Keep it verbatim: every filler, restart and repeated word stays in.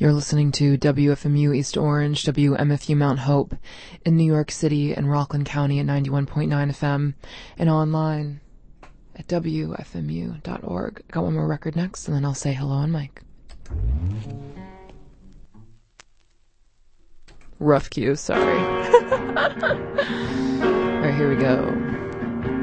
You're listening to W F M U East Orange, W M F U Mount Hope in New York City and Rockland County at ninety-one point nine F M and online at W F M U dot org. I got one more record next, and then I'll say hello on mic. Rough cue, sorry. Alright, here we go.